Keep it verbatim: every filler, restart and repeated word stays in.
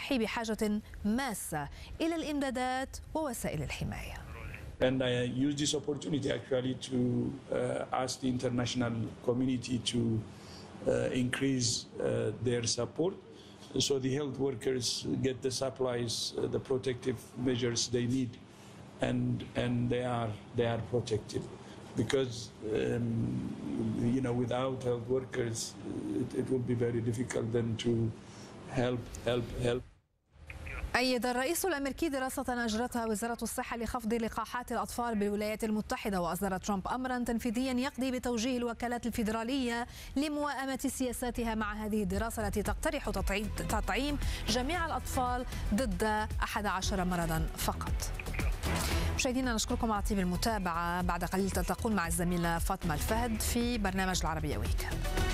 الصحي بحاجة ماسة إلى الإمدادات ووسائل الحماية. And I use this opportunity actually to uh, ask the international community to uh, increase uh, their support so the health workers get the supplies, uh, the protective measures they need, and and they are they are protected. Because um, you know, without health workers, it, it will be very difficult then to help help help. أيد الرئيس الأمريكي دراسة أجرتها وزارة الصحة لخفض لقاحات الأطفال بالولايات المتحدة، وأصدر ترامب أمرا تنفيذيا يقضي بتوجيه الوكالات الفيدرالية لموائمة سياساتها مع هذه الدراسة التي تقترح تطعيم جميع الأطفال ضد أحد عشر مرضا فقط. مشاهدينا نشكركم على طيب المتابعة. بعد قليل تلتقون مع الزميلة فاطمة الفهد في برنامج العربية ويك.